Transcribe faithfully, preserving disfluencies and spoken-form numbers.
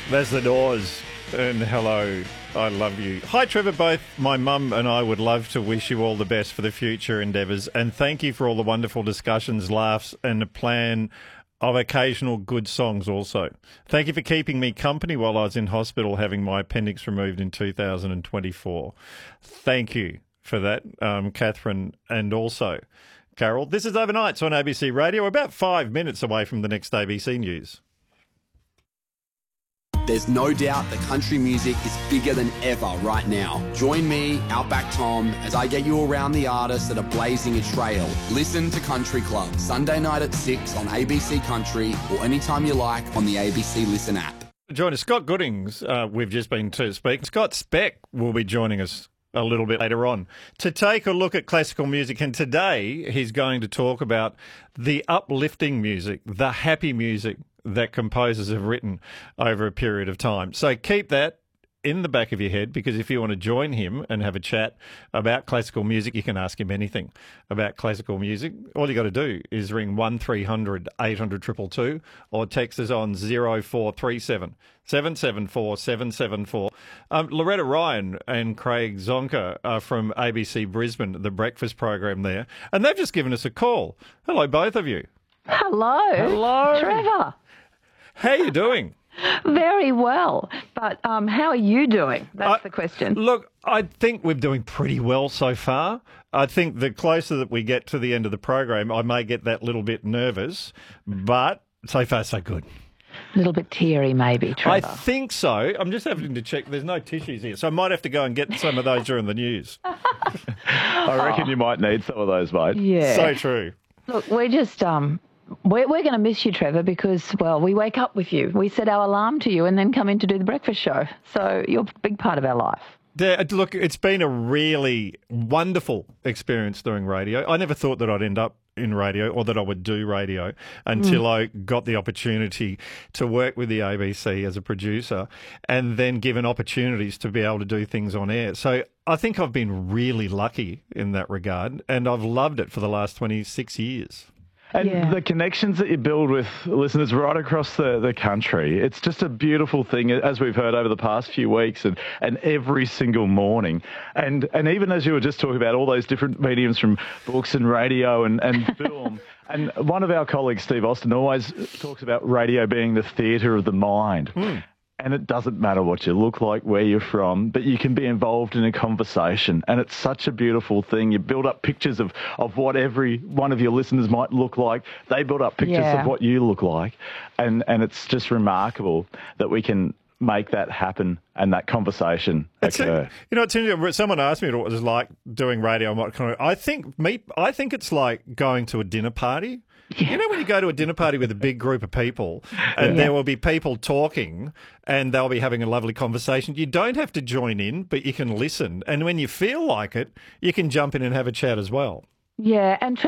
There's the Doors, and hello, I love you. Hi, Trevor. Both my mum and I would love to wish you all the best for the future endeavours, and thank you for all the wonderful discussions, laughs, and the plan of occasional good songs also. Thank you for keeping me company while I was in hospital having my appendix removed in two thousand twenty-four. Thank you for that, um, Catherine, and also Carol. This is Overnights on A B C Radio, about five minutes away from the next A B C News. There's no doubt that country music is bigger than ever right now. Join me, Outback Tom, as I get you around the artists that are blazing a trail. Listen to Country Club, Sunday night at six on A B C Country or anytime you like on the A B C Listen app. Join us, Scott Goodings, uh, we've just been to speak. Scott Speck will be joining us a little bit later on to take a look at classical music. And today he's going to talk about the uplifting music, the happy music that composers have written over a period of time. So keep that in the back of your head, because if you want to join him and have a chat about classical music, you can ask him anything about classical music. All you got to do is ring one three hundred eight hundred two two two or text us on zero four three seven seven seven four seven seven four. Um, Loretta Ryan and Craig Zonka are from A B C Brisbane, the breakfast program there, and they've just given us a call. Hello, both of you. Hello. Hello. Trevor. How are you doing? Very well. But um, how are you doing? That's I, the question. Look, I think we're doing pretty well so far. I think the closer that we get to the end of the program, I may get that little bit nervous, but so far so good. A little bit teary maybe, Trevor. I think so. I'm just having to check. There's no tissues here, so I might have to go and get some of those during the news. I reckon oh. you might need some of those, mate. Yeah. So true. Look, we're just... um. We're, we're going to miss you, Trevor, because, well, we wake up with you. We set our alarm to you and then come in to do the breakfast show. So you're a big part of our life. Yeah, look, it's been a really wonderful experience doing radio. I never thought that I'd end up in radio or that I would do radio until mm. I got the opportunity to work with the A B C as a producer and then given opportunities to be able to do things on air. So I think I've been really lucky in that regard, and I've loved it for the last twenty-six years. And yeah. the connections that you build with listeners right across the, the country, it's just a beautiful thing, as we've heard over the past few weeks and, and every single morning. And and even as you were just talking about all those different mediums from books and radio and, and film, and one of our colleagues, Steve Austin, always talks about radio being the theatre of the mind. Mm. And it doesn't matter what you look like, where you're from, but you can be involved in a conversation. And it's such a beautiful thing. You build up pictures of, of what every one of your listeners might look like. They build up pictures yeah. of what you look like. And, and it's just remarkable that we can make that happen and that conversation it's occur. A, you know, it's interesting. Someone asked me what it was like doing radio and what kind of... I think, me, I think it's like going to a dinner party. Yeah. You know when you go to a dinner party with a big group of people and yeah. there will be people talking and they'll be having a lovely conversation. You don't have to join in, but you can listen. And when you feel like it, you can jump in and have a chat as well. Yeah, and